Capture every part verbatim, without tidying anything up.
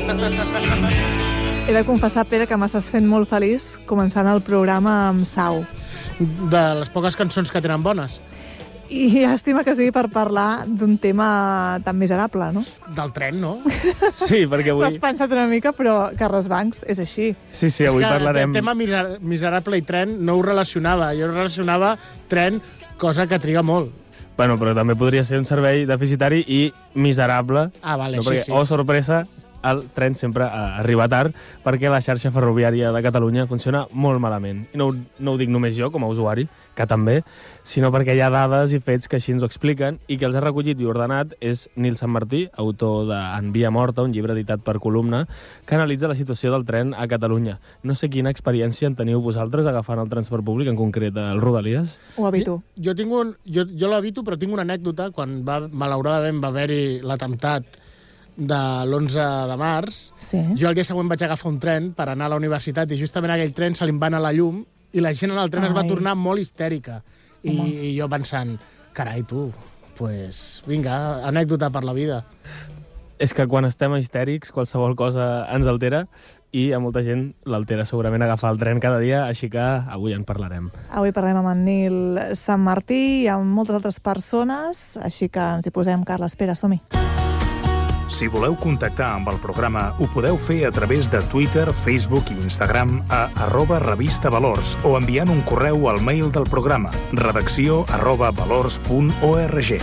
He de confessar, Pere, que m'estàs fent molt feliç començant el programa amb Sau. De les poques cançons que tenen bones. I llàstima que sigui per parlar d'un tema tan miserable, no? Del tren, no? Sí, perquè avui... T'has pensat una mica, però Carles Bancs és així. Sí, sí, avui és que parlarem... el tema miser miserable i tren no ho relacionava. Jo relacionava tren, cosa que triga molt. Bueno, però també podria ser un servei deficitari i miserable. Ah, vale, no, sí, perquè, sí. oh, sorpresa, el tren sempre arriba tard perquè la xarxa ferroviària de Catalunya funciona molt malament. I no, no ho dic només jo, com a usuari, que també, sinó perquè hi ha dades i fets que així ens ho expliquen i que els ha recollit i ordenat és Nil Sant Martí, autor de En Via Morta, un llibre editat per Columna, que analitza la situació del tren a Catalunya. No sé quina experiència en teniu vosaltres agafant el transport públic, en concret el Rodalies. Ho habito. Jo, jo, tinc un, jo, jo l'habito, però tinc una anècdota. Quan va, malauradament va haver-hi l'atemptat de l'onze de març, sí. Jo el dia següent vaig agafar un tren per anar a la universitat i justament aquell tren se li va anar la llum i la gent en el tren Ai. es va tornar molt histèrica. I, I jo pensant, carai, tu, pues, vinga, anècdota per la vida. És que quan estem histèrics qualsevol cosa ens altera i a molta gent l'altera segurament agafar el tren cada dia, així que avui en parlarem. Avui parlem amb en Nil Sant Martí i amb moltes altres persones, així que ens hi posem. Carles, Pere, som-hi. Si voleu contactar amb el programa, ho podeu fer a través de Twitter, Facebook i Instagram a arroba revista valors o enviant un correu al mail del programa redacció arroba valors punt org.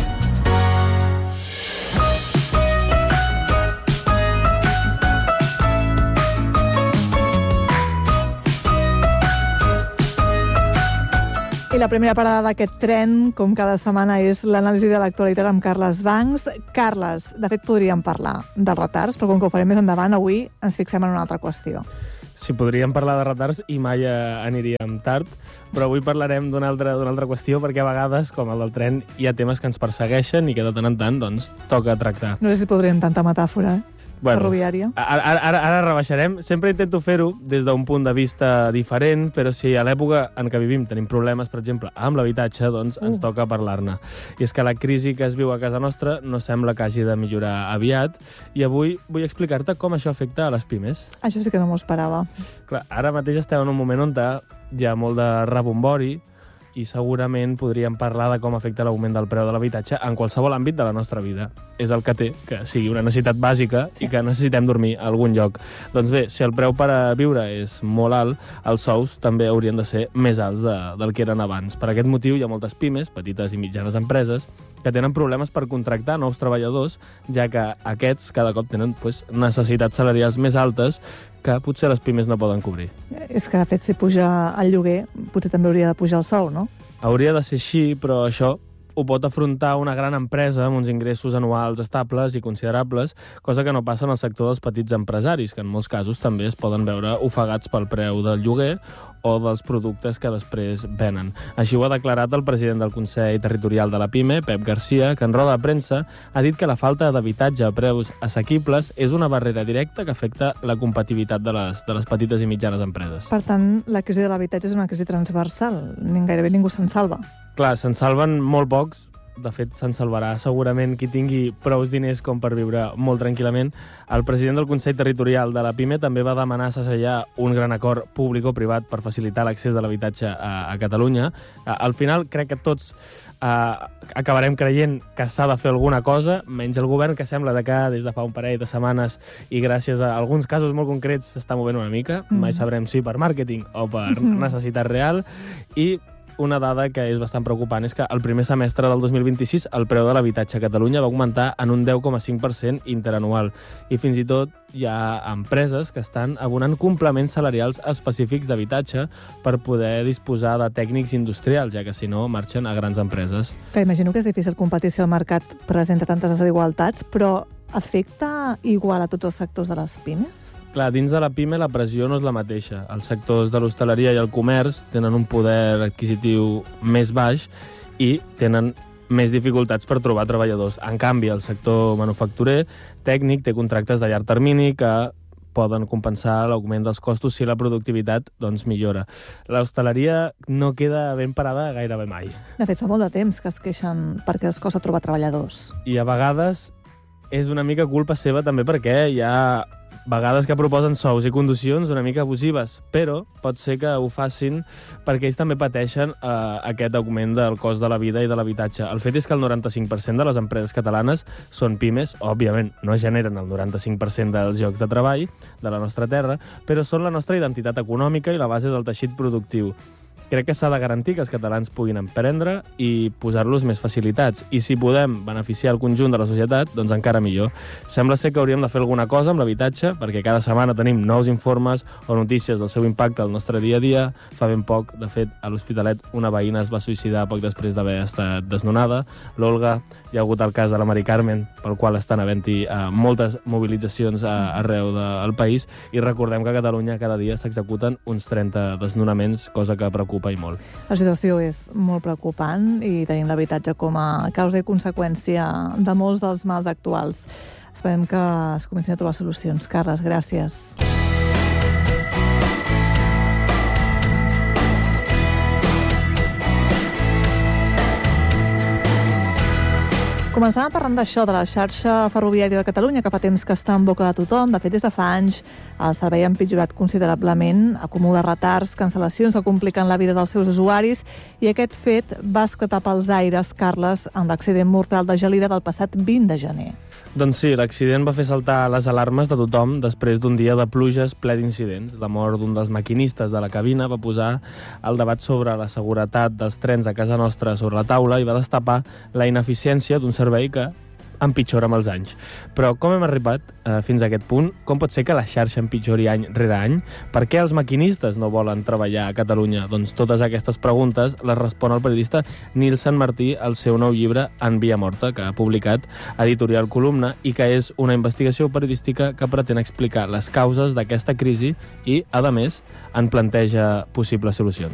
I la primera parada d'aquest tren, com cada setmana, és l'anàlisi de l'actualitat amb Carles Bancs. Carles, de fet podríem parlar dels retards, però com que ho farem més endavant, avui ens fixem en una altra qüestió. Sí, podríem parlar de retards i mai aniríem tard, però avui parlarem d'una altra, d'una altra qüestió, perquè a vegades, com el del tren, hi ha temes que ens persegueixen i que de tant en tant doncs, toca tractar. No sé si podríem tanta metàfora, eh? Bueno, ferroviària. Ara, ara, ara rebaixarem. Sempre intento fer-ho des d'un punt de vista diferent, però si a l'època en què vivim tenim problemes, per exemple, amb l'habitatge, doncs ens uh. toca parlar-ne. I és que la crisi que es viu a casa nostra no sembla que hagi de millorar aviat, i avui vull explicar-te com això afecta a les pimes. Això sí que no m'ho esperava. Clar, ara mateix estem en un moment on hi ha molt de rebombori, i segurament podríem parlar de com afecta l'augment del preu de l'habitatge en qualsevol àmbit de la nostra vida. És el que té, que sigui una necessitat bàsica sí. i que necessitem dormir a algun lloc. Doncs bé, si el preu per a viure és molt alt, els sous també haurien de ser més alts de, del que eren abans. Per aquest motiu hi ha moltes pimes, petites i mitjanes empreses, que tenen problemes per contractar nous treballadors, ja que aquests cada cop tenen pues, necessitats salarials més altes que potser les pimes no poden cobrir. És que, de fet, si puja el lloguer, potser també hauria de pujar el sou, no? Hauria de ser així, però això ho pot afrontar una gran empresa amb uns ingressos anuals estables i considerables, cosa que no passa en el sector dels petits empresaris, que en molts casos també es poden veure ofegats pel preu del lloguer o dels productes que després venen. Així ho ha declarat el president del Consell Territorial de la PIME, Pep Garcia, que en roda de premsa ha dit que la falta d'habitatge a preus assequibles és una barrera directa que afecta la competitivitat de les, de les petites i mitjanes empreses. Per tant, la crisi de l'habitatge és una crisi transversal. Gairebé ningú se'n salva. Clar, se'n salven molt pocs. De fet, se'n salvarà segurament qui tingui prous diners com per viure molt tranquil·lament. El president del Consell Territorial de la PIME també va demanar segellar un gran acord públic o privat per facilitar l'accés de l'habitatge a, a Catalunya. Al final, crec que tots eh, acabarem creient que s'ha de fer alguna cosa, menys el govern, que sembla de que des de fa un parell de setmanes i gràcies a alguns casos molt concrets s'està movent una mica. Mm. Mai sabrem si per màrqueting o per mm. necessitat real. I una dada que és bastant preocupant és que el primer semestre del dos mil vint-i-sis el preu de l'habitatge a Catalunya va augmentar en un deu coma cinc per cent interanual. I fins i tot hi ha empreses que estan abonant complements salarials específics d'habitatge per poder disposar de tècnics industrials, ja que si no marxen a grans empreses. Que imagino que és difícil competir si el mercat presenta tantes desigualtats, però afecta igual a tots els sectors de les pimes? Clar, dins de la PIME la pressió no és la mateixa. Els sectors de l'hostaleria i el comerç tenen un poder adquisitiu més baix i tenen més dificultats per trobar treballadors. En canvi, el sector manufacturer tècnic té contractes de llarg termini que poden compensar l'augment dels costos si la productivitat doncs, millora. L'hostaleria no queda ben parada gairebé mai. De fet, fa molt de temps que es queixen perquè es costa trobar treballadors. I a vegades és una mica culpa seva també perquè hi ha vegades que proposen sous i condicions una mica abusives, però pot ser que ho facin perquè ells també pateixen eh, aquest augment del cost de la vida i de l'habitatge. El fet és que el noranta-cinc per cent de les empreses catalanes són pimes, òbviament no generen el noranta-cinc per cent dels llocs de treball de la nostra terra, però són la nostra identitat econòmica i la base del teixit productiu. Crec que s'ha de garantir que els catalans puguin emprendre i posar-los més facilitats. I si podem beneficiar el conjunt de la societat, doncs encara millor. Sembla ser que hauríem de fer alguna cosa amb l'habitatge, perquè cada setmana tenim nous informes o notícies del seu impacte al nostre dia a dia. Fa ben poc, de fet, a l'Hospitalet una veïna es va suïcidar poc després d'haver estat desnonada. L'Olga, hi ha hagut el cas de la Mari Carmen, pel qual estan havent-hi eh, moltes mobilitzacions a, arreu del país, i recordem que a Catalunya cada dia s'executen uns trenta desnonaments, cosa que preocupa i molt. La situació és molt preocupant i tenim l'habitatge com a causa i conseqüència de molts dels mals actuals. Esperem que es comencin a trobar solucions. Carles, gràcies. Començàvem parlant d'això, de la xarxa ferroviària de Catalunya, que fa temps que està en boca de tothom. De fet, des de fa anys el servei ha empitjorat considerablement, acumula retards, cancel·lacions que compliquen la vida dels seus usuaris, i aquest fet va esclatar pels aires, Carles, amb l'accident mortal de Gelida del passat vint de gener. Doncs sí, l'accident va fer saltar les alarmes de tothom després d'un dia de pluges ple d'incidents. La mort d'un dels maquinistes de la cabina va posar el debat sobre la seguretat dels trens a casa nostra sobre la taula i va destapar la ineficiència d'un servei que empitjora amb els anys. Però com hem arribat eh, fins a aquest punt? Com pot ser que la xarxa empitjori any rere any? Per què els maquinistes no volen treballar a Catalunya? Doncs totes aquestes preguntes les respon el periodista Nil Sant Martí al seu nou llibre En via morta, que ha publicat Editorial Columna, i que és una investigació periodística que pretén explicar les causes d'aquesta crisi i, a més, en planteja possibles solucions.